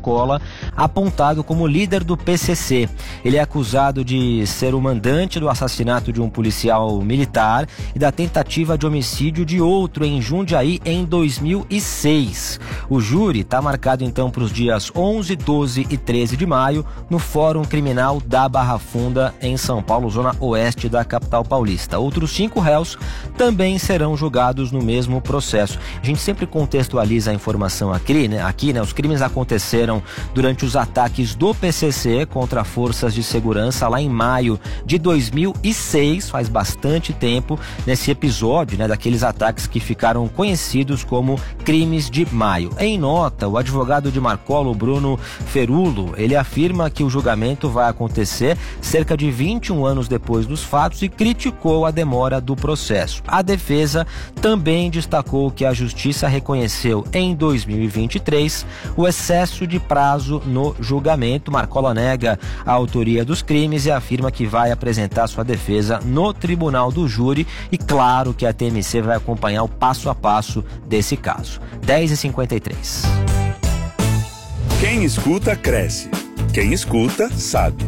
Marcola, apontado como líder do PCC. Ele é acusado de ser o mandante do assassinato de um policial militar e da tentativa de homicídio de outro em Jundiaí em 2006. O júri está marcado então para os dias 11, 12 e 13 de maio no Fórum Criminal da Barra Funda em São Paulo, zona oeste da capital paulista. Outros 5 réus também serão julgados no mesmo processo. A gente sempre contextualiza a informação aqui, né? Os crimes aconteceram durante os ataques do PCC contra forças de segurança lá em maio de 2006, faz bastante tempo, nesse episódio, né, daqueles ataques que ficaram conhecidos como crimes de maio. Em nota, o advogado de Marcola, Bruno Ferulo, ele afirma que o julgamento vai acontecer cerca de 21 anos depois dos fatos e criticou a demora do processo. A defesa também destacou que a justiça reconheceu em 2023 o excesso de prazo no julgamento. Marcola nega a autoria dos crimes e afirma que vai apresentar sua defesa no tribunal do júri e claro que a TMC vai acompanhar o passo a passo desse caso. 10h53. Quem escuta, cresce. Quem escuta, sabe.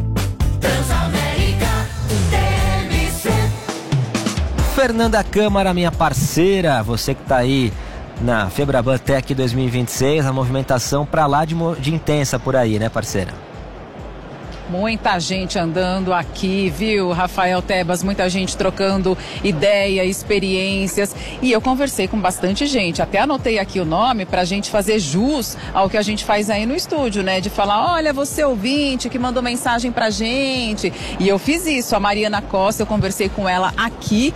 Fernanda Câmara, minha parceira, você que está aí na Febraban Tech 2026, a movimentação para lá de intensa por aí, né, parceira? Muita gente andando aqui, viu, Rafael Tebas? Muita gente trocando ideia, experiências. E eu conversei com bastante gente. Até anotei aqui o nome pra gente fazer jus ao que a gente faz aí no estúdio, né? De falar, olha, você ouvinte que mandou mensagem pra gente. E eu fiz isso. A Mariana Costa, eu conversei com ela aqui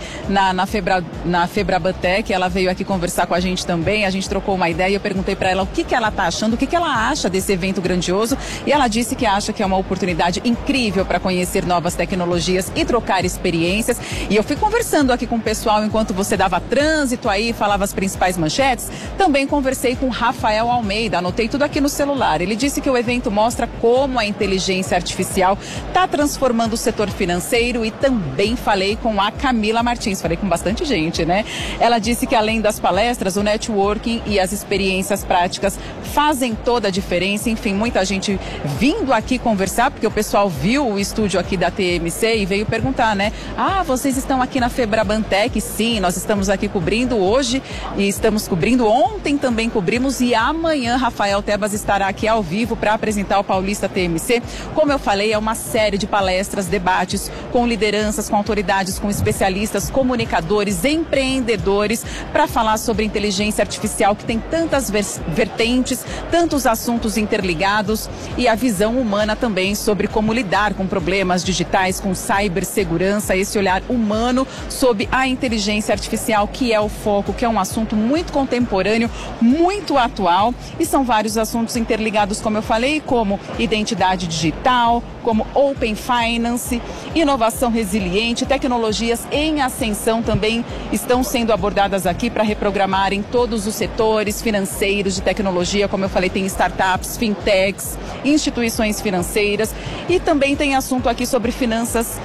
na Febrabantec. Ela veio aqui conversar com a gente também. A gente trocou uma ideia e eu perguntei pra ela o que ela tá achando, o que ela acha desse evento grandioso. E ela disse que acha que é uma oportunidade incrível para conhecer novas tecnologias e trocar experiências. E eu fui conversando aqui com o pessoal enquanto você dava trânsito aí, falava as principais manchetes. Também conversei com Rafael Almeida, anotei tudo aqui no celular. Ele disse que o evento mostra como a inteligência artificial está transformando o setor financeiro e também falei com a Camila Martins, falei com bastante gente, né? Ela disse que além das palestras, o networking e as experiências práticas fazem toda a diferença. Enfim, muita gente vindo aqui conversar, porque o pessoal viu o estúdio aqui da TMC e veio perguntar, né? Ah, vocês estão aqui na Febrabantec? Sim, nós estamos aqui cobrindo hoje e estamos cobrindo ontem, também cobrimos e amanhã Rafael Tebas estará aqui ao vivo para apresentar o Paulista TMC. Como eu falei, é uma série de palestras, debates com lideranças, com autoridades, com especialistas, comunicadores, empreendedores para falar sobre inteligência artificial que tem tantas vertentes, tantos assuntos interligados e a visão humana também sobre como lidar com problemas digitais, com cibersegurança, esse olhar humano sobre a inteligência artificial, que é o foco, que é um assunto muito contemporâneo, muito atual, e são vários assuntos interligados, como eu falei, como identidade digital, como Open Finance, inovação resiliente, tecnologias em ascensão também estão sendo abordadas aqui para reprogramarem todos os setores financeiros de tecnologia, como eu falei, tem startups, fintechs, instituições financeiras. E também tem assunto aqui sobre finanças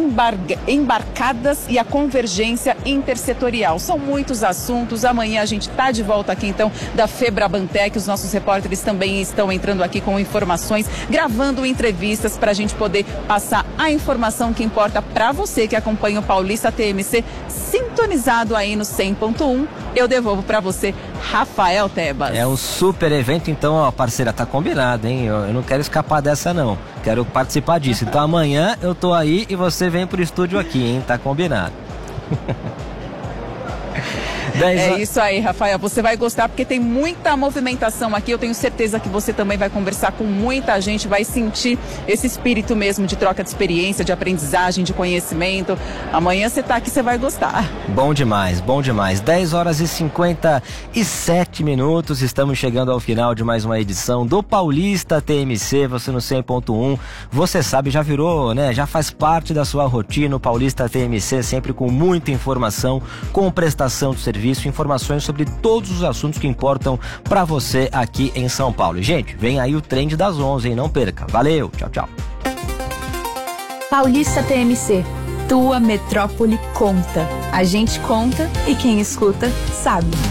embarcadas e a convergência intersetorial. São muitos assuntos. Amanhã a gente está de volta aqui, então, da Febrabantec. Os nossos repórteres também estão entrando aqui com informações, gravando entrevistas para a gente poder passar a informação que importa para você que acompanha o Paulista TMC, sintonizado aí no 100.1. Eu devolvo para você, Rafael Tebas. É um super evento, então, ó, parceira, tá combinado, hein? Eu não quero escapar dessa, não. Quero participar disso. Então amanhã eu tô aí e você vem pro estúdio aqui, hein? Tá combinado. É isso aí, Rafael, você vai gostar porque tem muita movimentação aqui, eu tenho certeza que você também vai conversar com muita gente, vai sentir esse espírito mesmo de troca de experiência, de aprendizagem, de conhecimento. Amanhã você tá aqui, você vai gostar. Bom demais, bom demais. 10h57, estamos chegando ao final de mais uma edição do Paulista TMC, você no 100.1, você sabe, já virou, né, já faz parte da sua rotina, o Paulista TMC sempre com muita informação, com prestação de serviço, informações sobre todos os assuntos que importam para você aqui em São Paulo. Gente, vem aí o Trend das 11, hein? Não perca. Valeu, tchau, tchau. Paulista TMC, tua metrópole conta. A gente conta e quem escuta sabe.